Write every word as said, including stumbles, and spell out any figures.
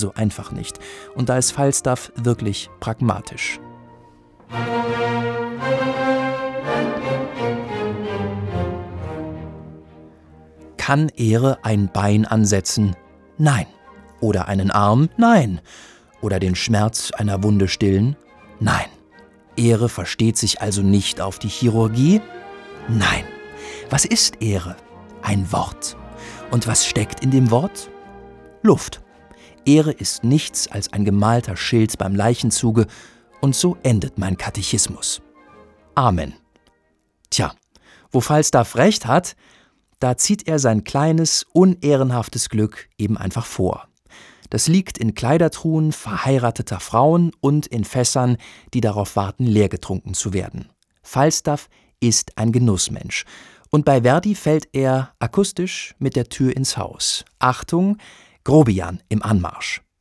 also einfach nicht. Und da ist Falstaff wirklich pragmatisch. Kann Ehre ein Bein ansetzen? Nein. Oder einen Arm? Nein. Oder den Schmerz einer Wunde stillen? Nein. Ehre versteht sich also nicht auf die Chirurgie? Nein. Was ist Ehre? Ein Wort. Und was steckt in dem Wort? Luft. Ehre ist nichts als ein gemalter Schild beim Leichenzuge, und so endet mein Katechismus. Amen. Tja, wo Falstaff recht hat, da zieht er sein kleines, unehrenhaftes Glück eben einfach vor. Das liegt in Kleidertruhen verheirateter Frauen und in Fässern, die darauf warten, leergetrunken zu werden. Falstaff ist ein Genussmensch. Und bei Verdi fällt er akustisch mit der Tür ins Haus. Achtung, Grobian im Anmarsch.